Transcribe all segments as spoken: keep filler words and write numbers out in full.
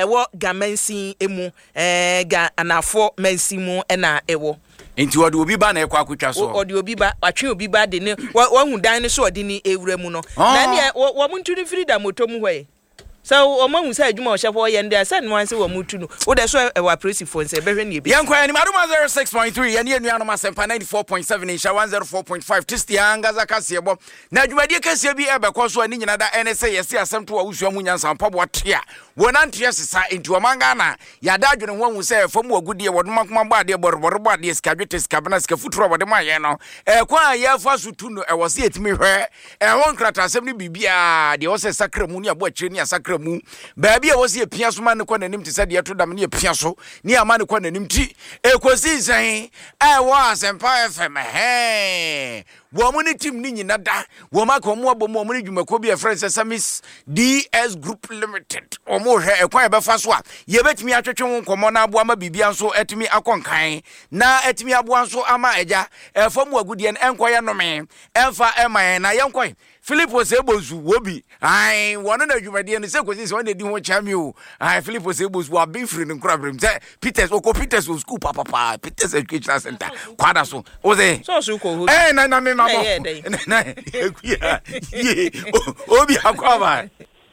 wo gamensi emu eh ga anafo mansi mu na ewo enti wode obi ba na ekwa akotwa so wode obi ba atwe obi ba de ne wahu dan ne so ode ni ewura mu no na ne wo muntu ni frida moto mu hwe so o mahu say adwuma o shefo ye nde asa no anse wo mutu no wo de so e wa presi fo nse behwe ne ebe yankwa ni maduma zero six point three ye ne anuano masempa ninety-four point seven insha one oh four point five tisti anga za kase bo na adwumadie kase bi ebe ko so ani nyina da ene say yesi asemto wa usua mu nyansa mpabo atia wona ntia sesa enti o manga na ya da adwene ho hu say fam wagudie wodoma kuma ba de boroboro ba de skadwete skabana ska futuro wode ma ye no e kwa ya fa sutu no e wo se etimi hwe e won krata asem ni bibia de wo se sakra mu ni abo akire ni asakra mu baabi a wo se pia so ma ne kwa nanim ti se de to dam ne pia so ni ama ne kwa nanim ti e kosi san e wo asempa F M he wo mu ni team ni nyina da wo ma ko mu abom wo mu ni dwumako bi e friends Samis D S Group Limited o mo hwe e kwa e be fa so a ye betimi atwetwe won komo na abo ama bibia so etimi akonkan na etimi abo so ama eja e fam wagudie enkoye no me emfa eman na yenkoy Philippo Sebozu wobi ai wono na dwumade no se kosi se won di ho chami o ai Philippo Sebozu wa be free no krabrim se Peters oko Peters school papa papa Peters Education Center kwada so o se so so ko eh na na me ma bo na ekuya ye obi akwa ba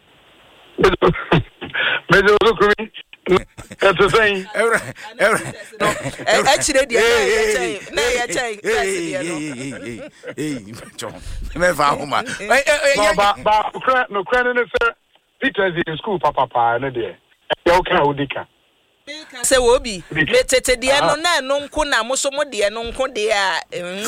mezo so kumi That's saying every every no actually the na ya chai eh eh me fa homa ba ba no credit no Peters in school papa papa no there e o kan odika se wo bi metete de no na no nko na moso mo de no nko de a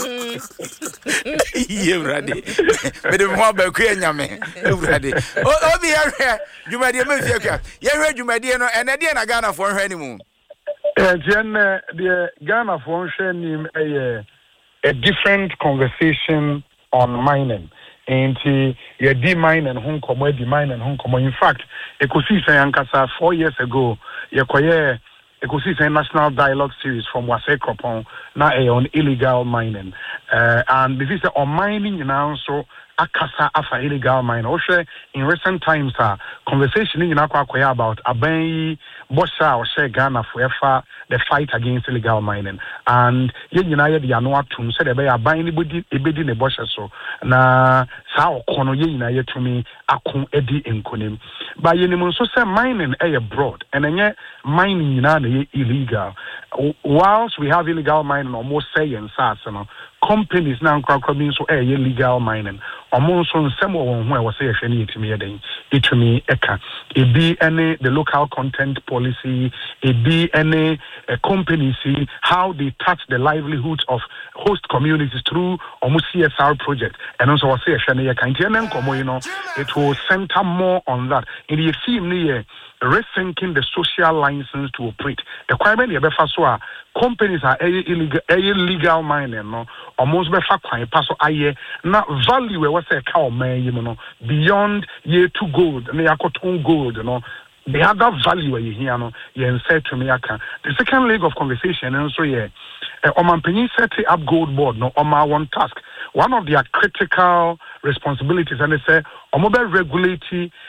ye brade me de mo ba ku anyame brade obi hwe dwumade me fie kwa ye hwe dwumade no ene de na Ghana fo hwe ni mu eh jen de Ghana fo hwe ni eh a different conversation on mining and ye di mining hon komo di mining hon komo in fact ecosystem yankasa four years ago ye koye ecosystem national dialogue series from Wasekropon na e on illegal mining uh, and this is on mining now so akasa afa illegal mining also in recent times uh, conversation in akwa about aban bosha or share Ghana forever the fight against illegal mining and ye nyina ye dia no atum said be aban ni bodi ebedi ne bosha so na sa okono ye nyina ye tumi akon edi enkonem ba ye nim so say mining e broad and enye mining nyina na ye illegal whilst we have illegal mining almost say in sas no companies now coming so eh illegal mining among so some won who was say hwe etimi eden etumi eka e be any the local content policy e be any uh, companies see how they touch the livelihoods of host communities through almost C S R project and also was say hwe eka ntien nkomo you know it will center more on that in the theme near rethinking the social license to operate the requirement ye be fa so a companies are illegal illegal mining no almost be fa kwan pa so aye na value we was say ka o man you know beyond ye to gold na yakoton gold you know the other value we here no ye said to me aka the second leg of conversation and so yeah Oman Penny set up gold board no Oma one task one of their critical responsibilities and they say Omobe regulate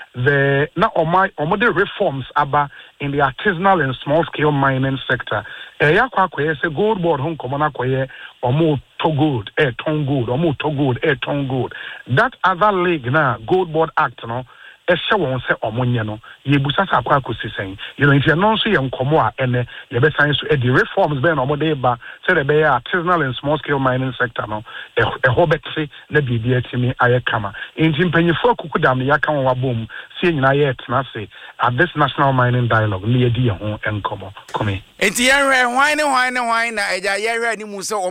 the na Oma Omode reforms aba in the artisanal and small scale mining sector eh yakwa koye say gold board hon komona koye omo to gold eh ton gold omo to gold eh ton gold that other leg na gold board act no ehye won se omonye no ye busasa akwa akosisen you know if you non so ye nkomo a ene ye be san so e the reforms be na omode ba say the be artisanal and small scale mining sector no e hobetse na bibia timi aye kama enti mpanyefo akukudam ya kan wa bom sie nyina ye tena se at this national mining dialogue ne ye di ye ho enkomo komi enti ye hwe hwan ne hwan ne hwan na eja ye hwe ni mu se